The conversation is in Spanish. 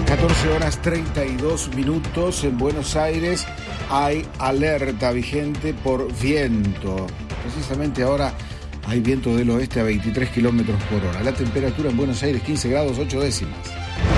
14 horas 32 minutos en Buenos Aires. Hay alerta vigente por viento. Precisamente ahora hay viento del oeste a 23 kilómetros por hora. La temperatura en Buenos Aires 15 grados 8 décimas.